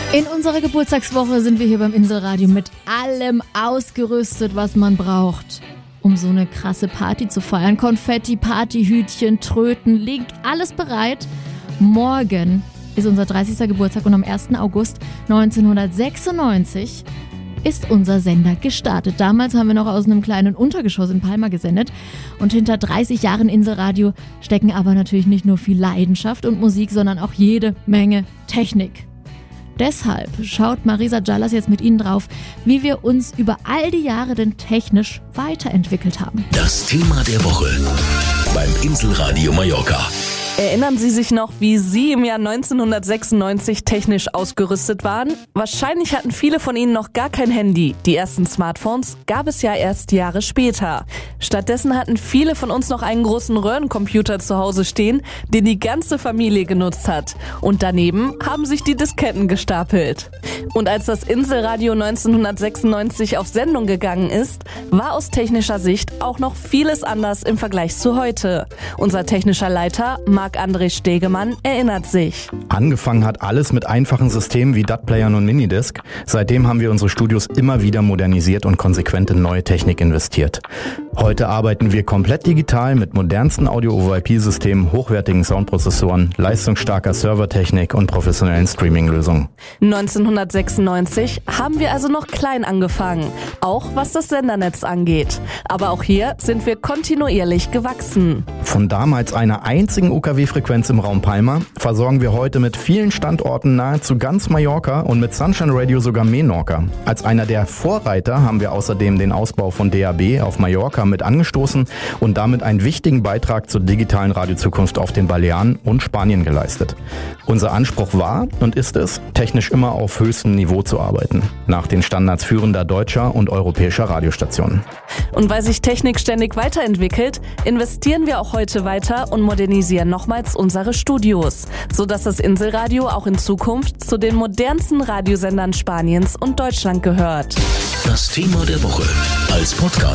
In unserer Geburtstagswoche sind wir hier beim Inselradio mit allem ausgerüstet, was man braucht, um so eine krasse Party zu feiern. Konfetti, Partyhütchen, Tröten, liegt alles bereit. Morgen ist unser 30. Geburtstag und am 1. August 1996 ist unser Sender gestartet. Damals haben wir noch aus einem kleinen Untergeschoss in Palma gesendet. Und hinter 30 Jahren Inselradio stecken aber natürlich nicht nur viel Leidenschaft und Musik, sondern auch jede Menge Technik. Deshalb schaut Marisa Callas jetzt mit Ihnen drauf, wie wir uns über all die Jahre denn technisch weiterentwickelt haben. Das Thema der Woche beim Inselradio Mallorca. Erinnern Sie sich noch, wie Sie im Jahr 1996 technisch ausgerüstet waren? Wahrscheinlich hatten viele von Ihnen noch gar kein Handy. Die ersten Smartphones gab es ja erst Jahre später. Stattdessen hatten viele von uns noch einen großen Röhrencomputer zu Hause stehen, den die ganze Familie genutzt hat. Und daneben haben sich die Disketten gestapelt. Und als das Inselradio 1996 auf Sendung gegangen ist, war aus technischer Sicht auch noch vieles anders im Vergleich zu heute. Unser technischer Leiter Marc-André Stegemann erinnert sich. Angefangen hat alles mit einfachen Systemen wie DAT-Playern und Minidisc. Seitdem haben wir unsere Studios immer wieder modernisiert und konsequent in neue Technik investiert. Heute arbeiten wir komplett digital mit modernsten Audio-over-IP-Systemen, hochwertigen Soundprozessoren, leistungsstarker Servertechnik und professionellen Streaming-Lösungen. 1996 haben wir also noch klein angefangen, auch was das Sendernetz angeht. Aber auch hier sind wir kontinuierlich gewachsen. Von damals einer einzigen UKW-Frequenz im Raum Palma versorgen wir heute mit vielen Standorten nahezu ganz Mallorca und mit Sunshine Radio sogar Menorca. Als einer der Vorreiter haben wir außerdem den Ausbau von DAB auf Mallorca mit angestoßen und damit einen wichtigen Beitrag zur digitalen Radiozukunft auf den Balearen und Spanien geleistet. Unser Anspruch war und ist es, technisch immer auf höchstem Niveau zu arbeiten, nach den Standards führender deutscher und europäischer Radiostationen. Und weil sich Technik ständig weiterentwickelt, investieren wir auch heute weiter und modernisieren nochmals unsere Studios, sodass das Inselradio auch in Zukunft zu den modernsten Radiosendern Spaniens und Deutschland gehört. Das Thema der Woche als Podcast